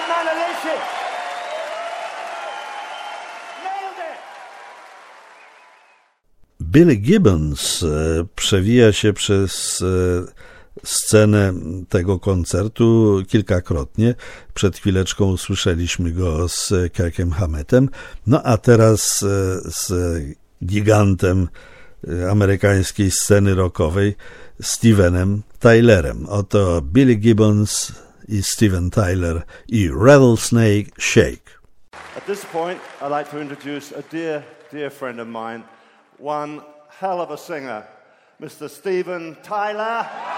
Manalishi. Nailed it. Billy Gibbons przewija się przez scenę tego koncertu kilkakrotnie. Przed chwileczką usłyszeliśmy go z Kirkiem Hammettem, no a teraz z gigantem amerykańskiej sceny rockowej Stevenem Tylerem. Oto Billy Gibbons i Steven Tyler i Rattlesnake Shake. At this point, I'd like to introduce a dear friend of mine, one hell of a singer, Mr. Steven Tyler.